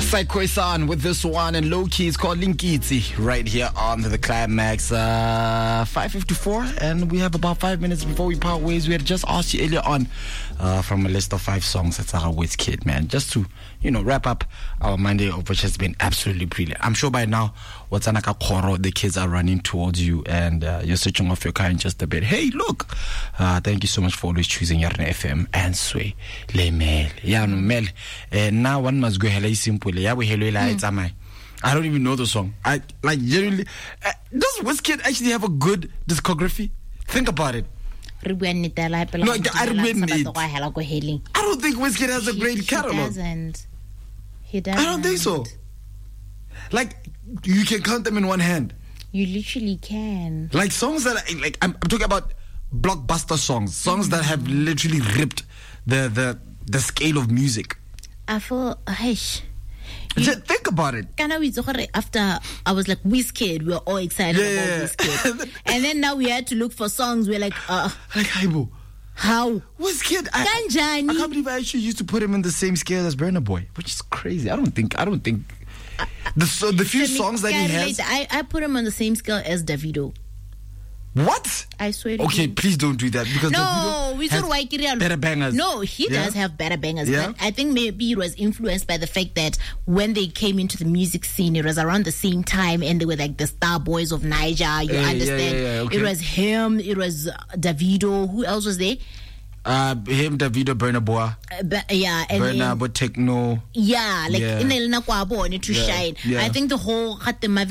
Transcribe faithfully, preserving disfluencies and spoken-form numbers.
Psycho-san with this one, and low key it's called Linkitsi right here on the Climax. uh, five fifty-four, and we have about five minutes before we part ways. We had just asked you earlier on uh, from a list of five songs that's our WizKid, man, just to, you know, wrap up our Monday, of which has been absolutely brilliant. I'm sure by now Watsanaka Koro, the kids are running towards you, and uh, you're switching off your car in just a bit. Hey, look, uh, thank you so much for always choosing Yarn F M and Sway Le Mel. Yeah, no Mel. Now one must go hello simple. Yeah, we hello it's am I. I don't even know the song. I like genuinely. Uh, does WizKid actually have a good discography? Think about it. No, I admit it. I don't think WizKid has a great he, catalog. He doesn't. He doesn't. I don't think so. Like, you can count them in one hand. You literally can. Like songs that are, like I'm, I'm talking about blockbuster songs, songs mm-hmm. that have literally ripped the the the scale of music. I feel, hush. Just think about it. After I was like WizKid, we were all excited yeah. about WizKid, and then now we had to look for songs. We're like, uh, like Haibo. How? WizKid? I, I can't believe I actually used to put him in the same scale as Burna Boy, which is crazy. I don't think. I don't think. The so the few songs that he has, I, I put him on the same scale as Davido. What? I swear to Okay, you. Please don't do that, because no, we has better bangers. No, he yeah? does have better bangers. Yeah? But I think maybe it was influenced by the fact that when they came into the music scene, it was around the same time, and they were like the star boys of Niger. You uh, understand? Yeah, yeah, yeah, okay. It was him. It was Davido. Who else was there? Uh, him, Davido, Burna Boy. Uh, but, yeah, and Burna Boy, Techno. Yeah, like yeah. in the to yeah. shine. Yeah. I think the whole